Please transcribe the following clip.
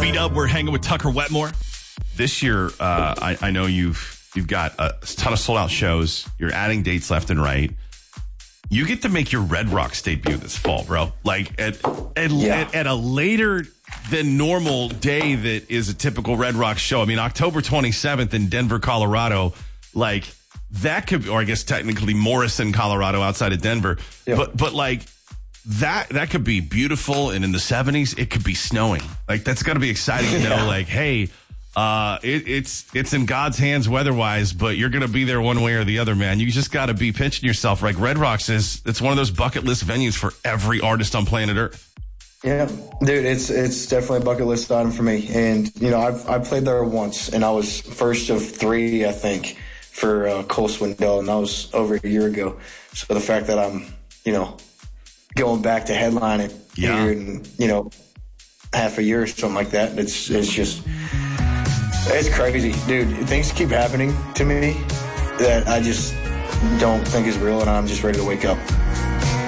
B-Dub. We're hanging with Tucker Wetmore. This year, I know you've got a ton of sold-out shows. You're adding dates left and right. You get to make your Red Rocks debut this fall, bro. Like, at a later than normal day that is a typical Red Rocks show. I mean, October 27th in Denver, Colorado. Like, that could be, or I guess technically Morrison, Colorado, outside of Denver. Yeah. But like, that could be beautiful, and in the 70s, it could be snowing. Like, that's got to be exciting to know, like, hey, it's in God's hands weather-wise, but you're going to be there one way or the other, man. You just got to be pinching yourself. Like, Red Rocks it's one of those bucket list venues for every artist on planet Earth. Yeah, dude, it's definitely a bucket list item for me. And, you know, I've played there once, and I was first of 3, I think, for Cole Swindell, and that was over a year ago. So the fact that I'm, you know, going back to headline it here in, you know, half a year or something like that, it's just... It's crazy, dude. Things keep happening to me that I just don't think is real, and I'm just ready to wake up.